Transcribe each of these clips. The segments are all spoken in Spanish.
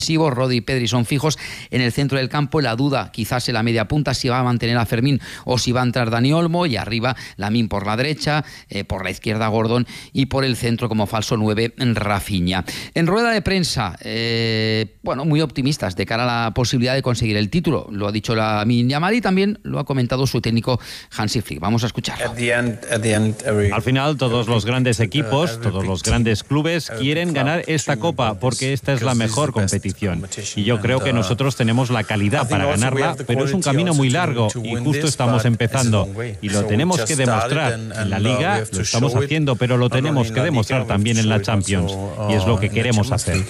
Rodri y Pedri son fijos en el centro del campo. La duda quizás en la media punta, si va a mantener a Fermín o si va a entrar Dani Olmo, y arriba Lamine por la derecha, por la izquierda Gordon y por el centro como falso 9 Rafinha. En rueda de prensa, muy optimistas de cara a la posibilidad de conseguir el título. Lo ha dicho Lamine Yamal y también lo ha comentado su técnico Hansi Flick. Vamos a escucharlo. Al final todos los grandes equipos, todos los grandes clubes quieren ganar esta copa porque esta es la mejor competición. Y yo creo que nosotros tenemos la calidad para ganarla, pero es un camino muy largo y justo estamos empezando. Y lo tenemos que demostrar. En la Liga lo estamos haciendo, pero lo tenemos que demostrar también en la Champions. Y es lo que queremos hacer.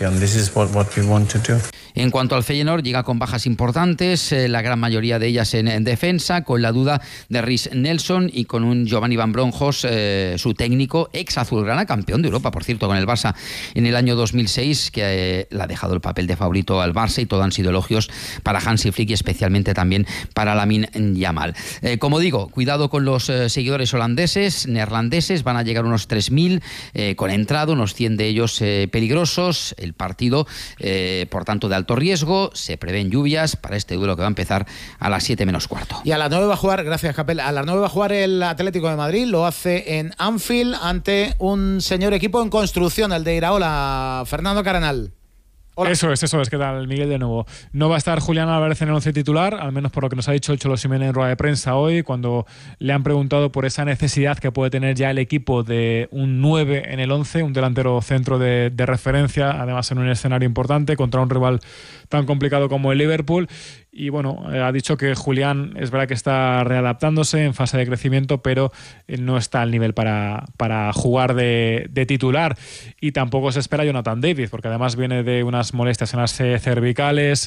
En cuanto al Feyenoord, llega con bajas importantes, la gran mayoría de ellas en defensa, con la duda de Reiss Nelson y con un Giovanni Van Bronckhorst, su técnico, ex azulgrana, campeón de Europa, por cierto, con el Barça en el año 2006, que le ha dejado el papel de favorito al Barça, y todo han sido elogios para Hansi Flick y especialmente también para Lamine Yamal. Como digo, cuidado con los seguidores neerlandeses, van a llegar unos 3.000 con entrada, unos 100 de ellos peligrosos. El partido, por tanto, de alto riesgo. Se prevén lluvias para este duelo que va a empezar a las 7 menos cuarto. Y a las 9 va a jugar, gracias Capel, a las 9 va a jugar el Atlético de Madrid, lo hace en Anfield ante un señor equipo en construcción, el de Iraola. Fernando Cardenal. Hola. Eso es, ¿qué tal, Miguel? De nuevo. No va a estar Julián Álvarez en el 11 titular, al menos por lo que nos ha dicho el Cholo Simeone en rueda de prensa hoy, cuando le han preguntado por esa necesidad que puede tener ya el equipo de un 9 en el 11, un delantero centro de referencia, además en un escenario importante, contra un rival tan complicado como el Liverpool. Y bueno, ha dicho que Julián es verdad que está readaptándose en fase de crecimiento, pero no está al nivel para jugar de titular. Y tampoco se espera Jonathan David, porque además viene de unas molestias en las cervicales,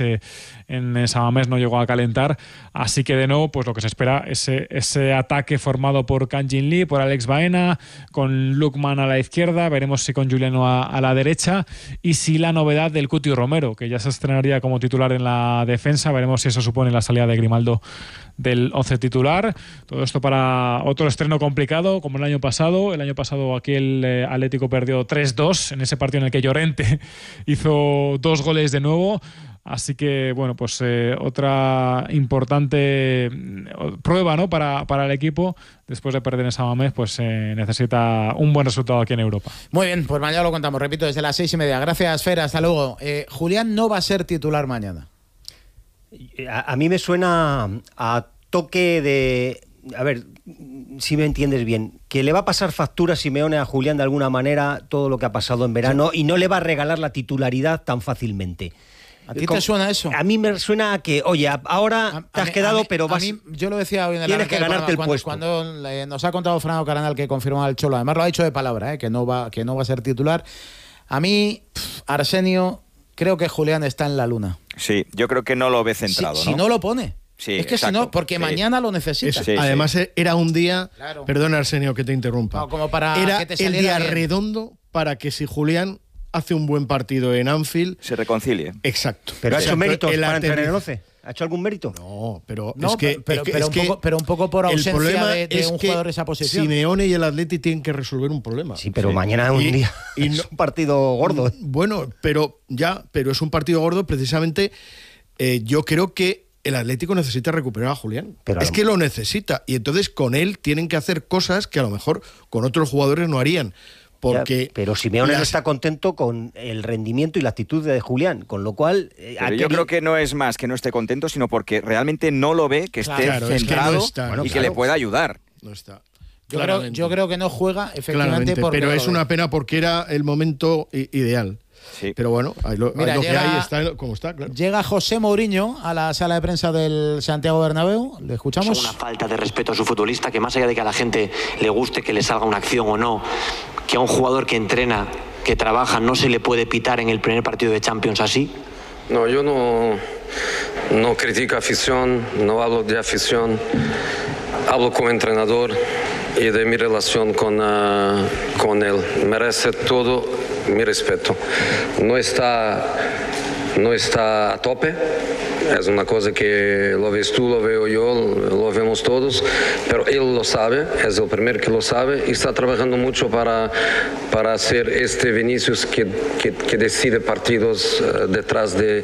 en San Mamés no llegó a calentar. Así que de nuevo, pues lo que se espera es ese ataque formado por Kang Jin Lee, por Alex Baena, con Lookman a la izquierda, veremos si con Juliano a la derecha, y si la novedad del Cuti Romero, que ya se estrenaría como titular en la defensa, veremos si eso supone la salida de Grimaldo del 11 titular. Todo esto para otro estreno complicado como el año pasado. El año pasado aquí el Atlético perdió 3-2 en ese partido en el que Llorente hizo 2 goles de nuevo. Así que, bueno, pues otra importante prueba, ¿no?, para el equipo. Después de perder en San Mamés, pues necesita un buen resultado aquí en Europa. Muy bien, pues mañana lo contamos, repito, desde las 6:30. Gracias, Fer, hasta luego. Julián no va a ser titular mañana. A mí me suena a toque de... A ver, si me entiendes bien, que le va a pasar factura Simeone a Julián de alguna manera todo lo que ha pasado en verano, sí, y no le va a regalar la titularidad tan fácilmente. ¿A ti te suena eso? A mí me suena a que, oye, ahora te has quedado, pero vas... yo lo decía hoy en el tienes que ganarte el puesto. Cuando nos ha contado Fernando Cardenal que confirmó al Cholo, además lo ha dicho de palabra, que no va a ser titular. A mí, Arsenio, creo que Julián está en la luna. Sí, yo creo que no lo ve centrado, si no lo pone. Sí, es que exacto, si no, porque mañana lo necesita. Además, era un día, claro. Perdona Arsenio que te interrumpa, no, como para era que te el día bien. Redondo para que si Julián hace un buen partido en Anfield se reconcilie. Exacto. Pero ha hecho méritos para entrar en el 11. ¿Ha hecho algún mérito? No, pero no, es que... pero un poco por ausencia de un jugador de esa posición. Simeone y el Atleti tienen que resolver un problema. Sí, pero mañana es un día... Y no, es un partido gordo. Bueno, pero es un partido gordo precisamente. Yo creo que el Atlético necesita recuperar a Julián. Es que lo necesita. Y entonces con él tienen que hacer cosas que a lo mejor con otros jugadores no harían. Porque pero Simeone no está contento con el rendimiento y la actitud de Julián, con lo cual... yo creo que no es más que no esté contento, sino porque realmente no lo ve, que esté centrado y que le pueda ayudar. No está. Yo creo que no juega, efectivamente. Pero es una pena porque era el momento ideal. Sí. Pero bueno, Mira, lo que hay está como está, claro. Llega José Mourinho a la sala de prensa del Santiago Bernabéu. ¿Le escuchamos? Es una falta de respeto a su futbolista, que más allá de que a la gente le guste que le salga una acción o no, que a un jugador que entrena, que trabaja, no se le puede pitar en el primer partido de Champions así. No, yo no critico afición, no hablo de afición, hablo como entrenador y de mi relación con él. Merece todo mi respeto. No está no está a tope. Es una cosa que lo ves tú, lo veo yo, lo vemos todos, pero él lo sabe, es el primero que lo sabe y está trabajando mucho para hacer este Vinicius que decide partidos detrás de